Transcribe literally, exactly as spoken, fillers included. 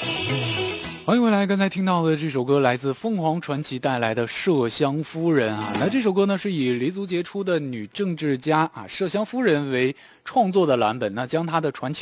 欢迎回来，刚才听到的这首歌来自凤凰传奇带来的麝香夫人啊，那这首歌呢是以黎族杰出的女政治家啊麝香夫人为创作的蓝本，那将她的传奇